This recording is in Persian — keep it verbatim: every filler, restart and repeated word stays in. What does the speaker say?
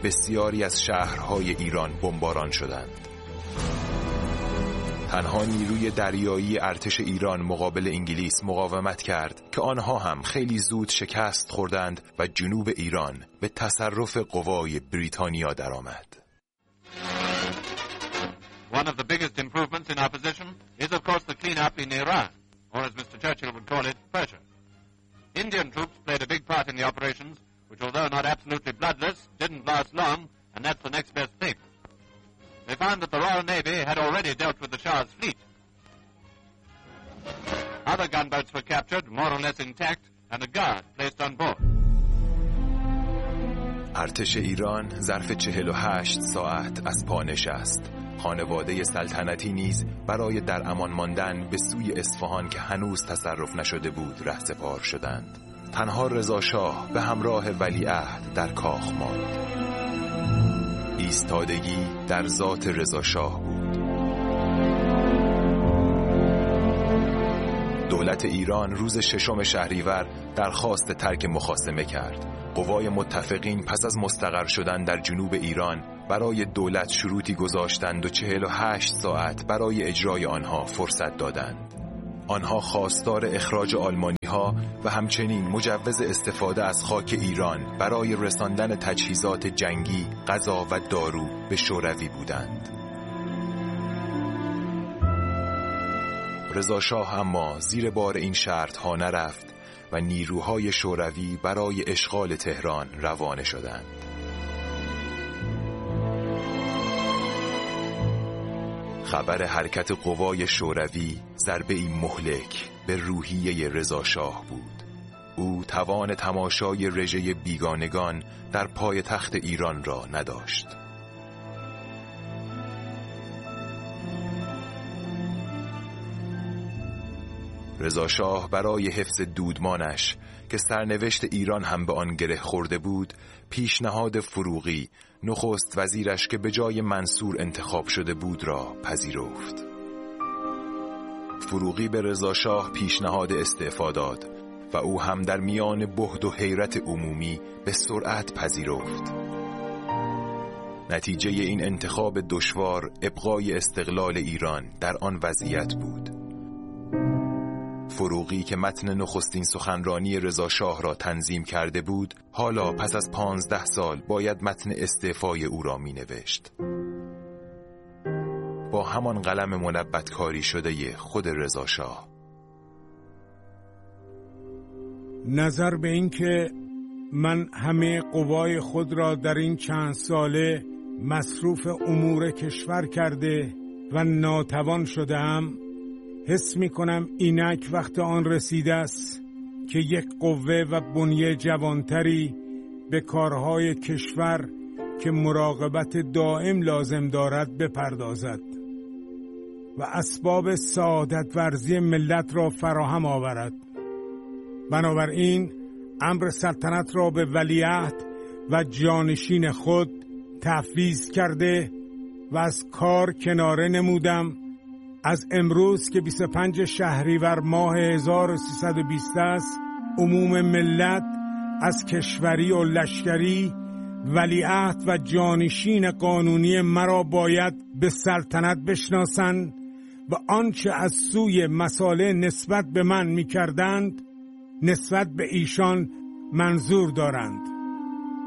بسیاری از شهرهای ایران بمباران شدند. تنها نیروی دریایی ارتش ایران مقابل انگلیس مقاومت کرد که آنها هم خیلی زود شکست خوردند و جنوب ایران به تصرف قوای بریتانیا درآمد. One of the biggest improvements in our position is of course the clean-up in Iran, or as Mister Churchill would call it, Persia. Indian troops played a big part in the operations, which although not absolutely bloodless, didn't last long, and that's the next best thing. They found that the Royal Navy had already dealt with the Shah's fleet. Other gunboats were captured, more or less intact, and a guard placed on board. ارتش ایران ظرف چهل و هشت ساعت از پا نشست. خانواده سلطنتی نیز برای در امان ماندن به سوی اصفهان که هنوز تصرف نشده بود رهسپار شدند. تنها رضا شاه به همراه ولیعهد در کاخ ماند. ایستادگی در ذات رضا شاه بود. دولت ایران روز ششم شهریور درخواست ترک مخاصمه کرد. قوای متفقین پس از مستقر شدن در جنوب ایران برای دولت شروطی گذاشتند و چهل و هشت ساعت برای اجرای آنها فرصت دادند. آنها خواستار اخراج آلمانی ها و همچنین مجوز استفاده از خاک ایران برای رساندن تجهیزات جنگی، غذا و دارو به شوروی بودند. رضا شاه اما زیر بار این شرط ها نرفت و نیروهای شوروی برای اشغال تهران روانه شدند. خبر حرکت قوای شوروی ضربه‌ای مهلک به روحیه رضا شاه بود. او توان تماشای رژه بیگانگان در پای تخت ایران را نداشت. رضا شاه برای حفظ دودمانش که سرنوشت ایران هم به آن گره خورده بود، پیشنهاد فروغی، نخست وزیرش که به جای منصور انتخاب شده بود، را پذیرفت. فروغی به رضا شاه پیشنهاد استعفا داد و او هم در میان بهت و حیرت عمومی به سرعت پذیرفت. نتیجه این انتخاب دشوار ابقای استقلال ایران در آن وضعیت بود. فروغی که متن نخستین سخنرانی رضا شاه را تنظیم کرده بود، حالا پس از پانزده سال باید متن استعفای او را می نوشت. با همان قلم منبت کاری شده خود رضا شاه. نظر به این که من همه قوای خود را در این چند ساله مصروف امور کشور کرده و ناتوان شدم، حس می کنم اینک وقت آن رسیده است که یک قوه و بنیه جوانتری به کارهای کشور که مراقبت دائم لازم دارد بپردازد و اسباب سعادت ورزی ملت را فراهم آورد. بنابراین امر سلطنت را به ولیعهد و جانشین خود تفویض کرده و از کار کناره نمودم. از امروز که بیست و پنج شهریور ماه هزار و سیصد و بیست است، عموم ملت از کشوری و لشکری ولیعهد و جانشین قانونی مرا باید به سلطنت بشناسند و آنچه از سوی مساله نسبت به من می کردند نسبت به ایشان منظور دارند.